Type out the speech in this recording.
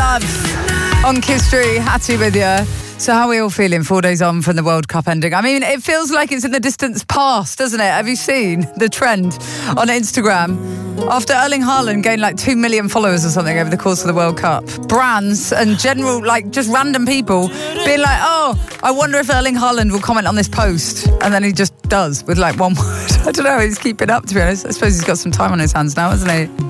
Love on Kiss 3, Hattie with you. So how are we all feeling 4 days on from the World Cup ending? I mean, it feels like it's in the distant past, doesn't it? Have you seen the trend on Instagram? After Erling Haaland gained like 2 million followers or something over the course of the World Cup, brands and general, like just random people being like, oh, I wonder if Erling Haaland will comment on this post. And then he just does with like one word. I don't know, he's keeping up, to be honest. I suppose he's got some time on his hands now, hasn't he?